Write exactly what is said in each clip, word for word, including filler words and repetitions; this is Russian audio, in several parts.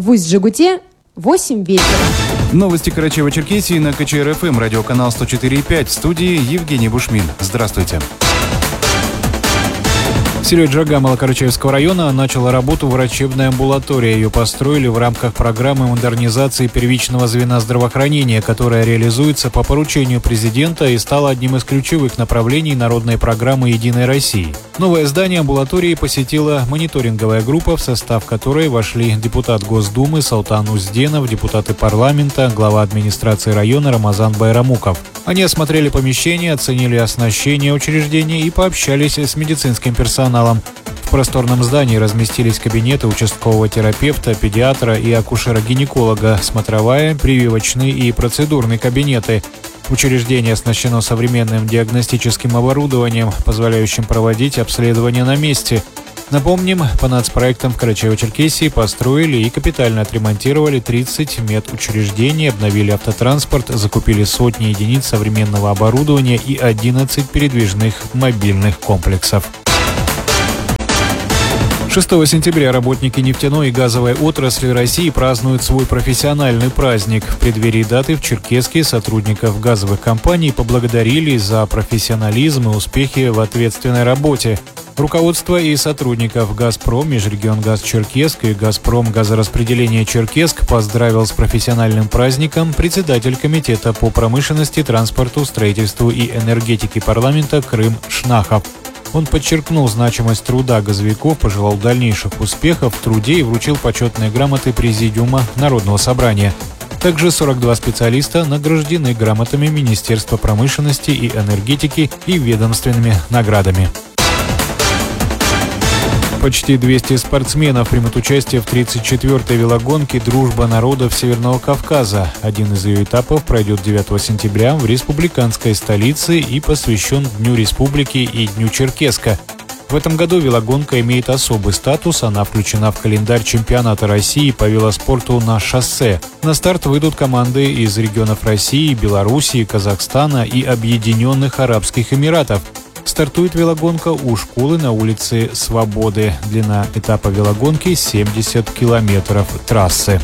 В Усть-Джегуте восемь вечера. Новости Карачаево-Черкесии на ка че эр эф эм, радиоканал сто четыре и пять. В студии Евгений Бушмин. Здравствуйте. В селе Джага Малокарачаевского района начала работу врачебная амбулатория. Ее построили в рамках программы модернизации первичного звена здравоохранения, которая реализуется по поручению президента и стала одним из ключевых направлений народной программы «Единой России». Новое здание амбулатории посетила мониторинговая группа, в состав которой вошли депутат Госдумы Салтан Узденов, депутаты парламента, глава администрации района Рамазан Байрамуков. Они осмотрели помещение, оценили оснащение учреждения и пообщались с медицинским персоналом. В просторном здании разместились кабинеты участкового терапевта, педиатра и акушера-гинеколога, смотровая, прививочный и процедурный кабинеты. Учреждение оснащено современным диагностическим оборудованием, позволяющим проводить обследования на месте. Напомним, по нацпроектам в Карачаево-Черкесии построили и капитально отремонтировали тридцать медучреждений, обновили автотранспорт, закупили сотни единиц современного оборудования и одиннадцать передвижных мобильных комплексов. шестого сентября работники нефтяной и газовой отрасли России празднуют свой профессиональный праздник. В преддверии даты в Черкесске сотрудников газовых компаний поблагодарили за профессионализм и успехи в ответственной работе. Руководство и сотрудников «Газпром», «Межрегионгаз Черкесск» и «Газпром Газораспределение Черкесск» поздравил с профессиональным праздником председатель Комитета по промышленности, транспорту, строительству и энергетике парламента Крым Шнахов. Он подчеркнул значимость труда газовиков, пожелал дальнейших успехов в труде и вручил почетные грамоты Президиума Народного собрания. Также сорок два специалиста награждены грамотами Министерства промышленности и энергетики и ведомственными наградами. Почти двести спортсменов примут участие в тридцать четвёртой велогонке «Дружба народов Северного Кавказа». Один из ее этапов пройдет девятого сентября в республиканской столице и посвящен Дню Республики и Дню Черкесска. В этом году велогонка имеет особый статус, она включена в календарь чемпионата России по велоспорту на шоссе. На старт выйдут команды из регионов России, Белоруссии, Казахстана и Объединенных Арабских Эмиратов. Стартует велогонка у школы на улице Свободы. Длина этапа велогонки семьдесят километров трассы.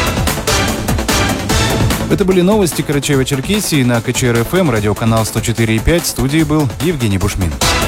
Это были новости Карачаево-Черкесии на ка че эр эф эм, радиоканал сто четыре и пять. В студии был Евгений Бушмин.